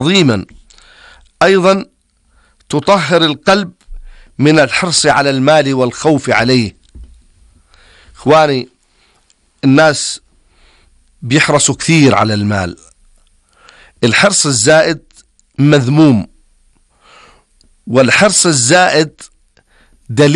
عظيما. أيضا تطهر القلب من الحرص على المال والخوف عليه. إخواني، الناس بيحرصوا كثير على المال. الحرص الزائد مذموم، والحرص الزائد دليل